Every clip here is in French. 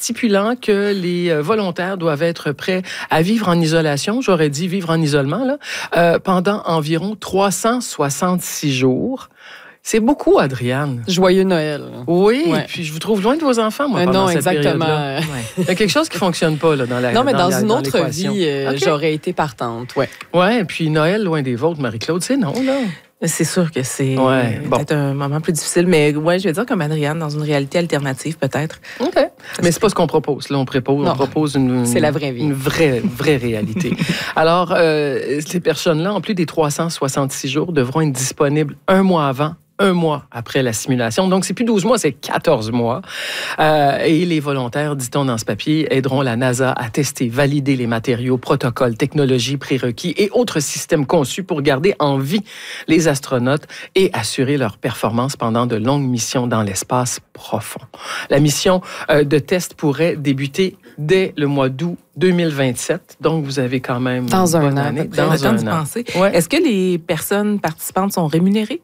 stipulant que les volontaires doivent être prêts à vivre en isolation, j'aurais dit vivre en isolement, là, pendant environ 366 jours. C'est beaucoup, Adriane. Joyeux Noël. Oui, ouais. Puis je vous trouve loin de vos enfants, moi, pendant cette période-là. Ouais. Il y a quelque chose qui ne fonctionne pas là, dans la Non, mais dans dans une autre l'équation. vie, Okay. j'aurais été partante, ouais. Ouais, puis Noël, loin des vôtres, Marie-Claude, c'est non, là. C'est sûr que c'est bon. peut-être un moment plus difficile, mais ouais, je vais dire comme Adriane, dans une réalité alternative, peut-être. OK. Mais c'est pas ce qu'on propose. Là, on propose une... C'est la vraie vie. Une vraie réalité. Alors, ces personnes-là, en plus des 366 jours, devront être disponibles un mois avant, un mois après la simulation. Donc, c'est plus 12 mois, c'est 14 mois. Et les volontaires, dit-on dans ce papier, aideront la NASA à tester, valider les matériaux, protocoles, technologies, prérequis et autres systèmes conçus pour garder en vie les astronautes et assurer leur performance pendant de longues missions dans l'espace profond. La mission de test pourrait débuter dès le mois d'août 2027. Donc, vous avez quand même dans une bonne un an, année. Dans le temps d'y penser. Ouais. Est-ce que les personnes participantes sont rémunérées?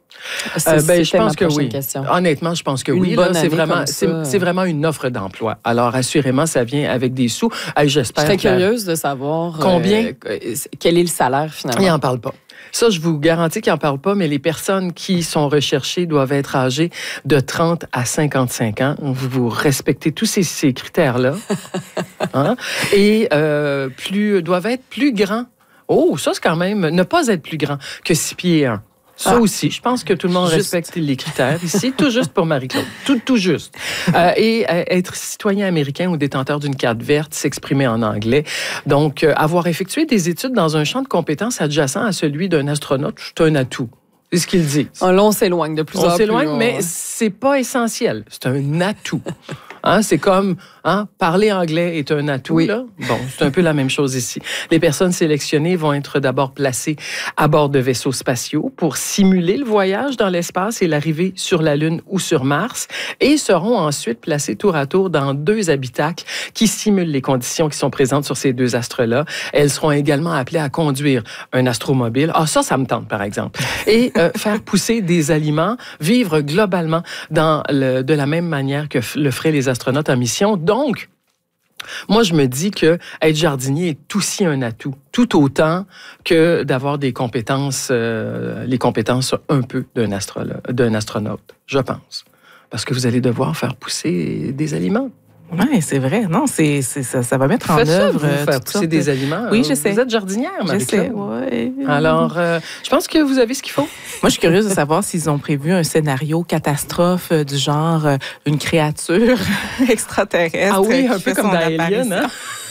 Je pense que oui. Question. Honnêtement, je pense que oui. Là, c'est vraiment une offre d'emploi. Alors, assurément, ça vient avec des sous. J'espère. Je serais curieuse de savoir combien. Quel est le salaire, finalement. Il n'en parle pas. Ça, je vous garantis qu'il n'en parle pas, mais les personnes qui sont recherchées doivent être âgées de 30 à 55 ans. Vous respectez tous ces critères-là. Hein? Et doivent être plus grands. Oh, ça, c'est quand même... Ne pas être plus grand que 6 pieds 1. Ça aussi, je pense que tout le monde respecte les critères ici, tout juste pour Marie-Claude, tout juste. Et être citoyen américain ou détenteur d'une carte verte, s'exprimer en anglais. Donc, avoir effectué des études dans un champ de compétences adjacent à celui d'un astronaute, c'est un atout. C'est ce qu'il dit. Là, on s'éloigne de plus en plus. On s'éloigne, mais c'est pas essentiel. C'est un atout. Hein, c'est comme parler anglais est un atout. Oui. Là. Bon, c'est un peu la même chose ici. Les personnes sélectionnées vont être d'abord placées à bord de vaisseaux spatiaux pour simuler le voyage dans l'espace et l'arrivée sur la Lune ou sur Mars et seront ensuite placées tour à tour dans 2 habitacles qui simulent les conditions qui sont présentes sur ces 2 astres-là. Elles seront également appelées à conduire un astromobile. Ça me tente, par exemple. Et faire pousser des aliments, vivre globalement de la même manière que le feraient les astronautes en mission. Donc, moi, je me dis que être jardinier est aussi un atout, tout autant que d'avoir des compétences, les compétences un peu d'un astronaute, je pense. Parce que vous allez devoir faire pousser des aliments. Oui, c'est vrai. Non, ça va mettre en œuvre. Faire pousser des aliments. Oui, je sais. Vous êtes jardinière, Marie-Claude. Je sais, oui. Alors, je pense que vous avez ce qu'il faut. Moi, je suis curieuse de savoir s'ils ont prévu un scénario catastrophe du genre une créature extraterrestre. Ah oui, un peu comme dans Alien, hein?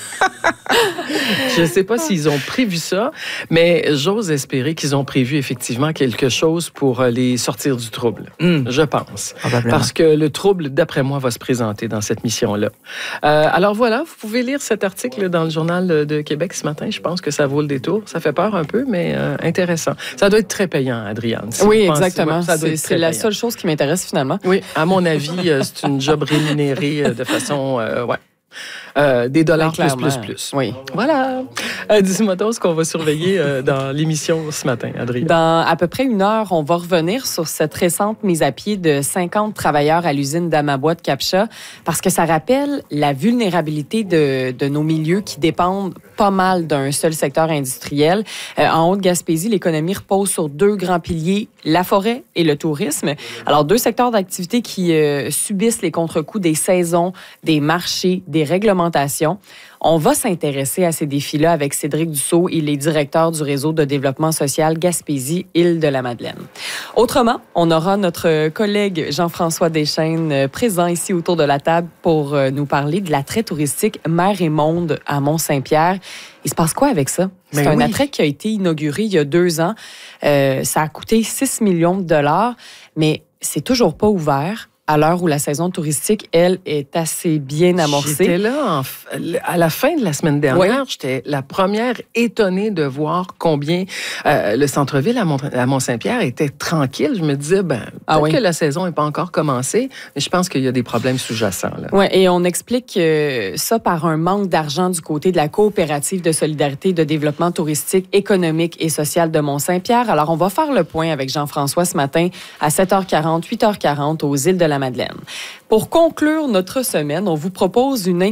Je ne sais pas s'ils ont prévu ça, mais j'ose espérer qu'ils ont prévu effectivement quelque chose pour les sortir du trouble. Je pense. Parce que le trouble, d'après moi, va se présenter dans cette mission-là. Alors voilà, vous pouvez lire cet article dans le Journal de Québec ce matin. Je pense que ça vaut le détour. Ça fait peur un peu, mais intéressant. Ça doit être très payant, Adriane. Oui, exactement. C'est la seule chose qui m'intéresse finalement. Oui, à mon avis, c'est une job rémunérée de façon... des dollars plus. Oui. Voilà. Dis-moi donc ce qu'on va surveiller dans l'émission ce matin, Adrien. Dans à peu près 1 heure, on va revenir sur cette récente mise à pied de 50 travailleurs à l'usine d'Amabois de Captcha parce que ça rappelle la vulnérabilité de nos milieux qui dépendent pas mal d'un seul secteur industriel. En Haute-Gaspésie, l'économie repose sur 2 grands piliers, la forêt et le tourisme. Alors, 2 secteurs d'activité qui subissent les contre-coups des saisons, des marchés, des réglementations. On va s'intéresser à ces défis-là avec Cédric Dussault. Il est directeur du réseau de développement social Gaspésie-Île-de-la-Madeleine. Autrement, on aura notre collègue Jean-François Deschênes présent ici autour de la table pour nous parler de l'attrait touristique Mer et Monde à Mont-Saint-Pierre. Il se passe quoi avec ça? C'est un attrait qui a été inauguré il y a 2 ans. Ça a coûté 6 millions de dollars, mais c'est toujours pas ouvert. À l'heure où la saison touristique, elle, est assez bien amorcée. J'étais là à la fin de la semaine dernière. J'étais la première étonnée de voir combien le centre-ville à Mont-Saint-Pierre était tranquille. Je me disais, peut-être que la saison n'est pas encore commencée, mais je pense qu'il y a des problèmes sous-jacents. Oui, et on explique ça par un manque d'argent du côté de la coopérative de solidarité de développement touristique, économique et social de Mont-Saint-Pierre. Alors, on va faire le point avec Jean-François ce matin à 7h40, 8h40 aux Îles de la Madeleine. Pour conclure notre semaine, on vous propose une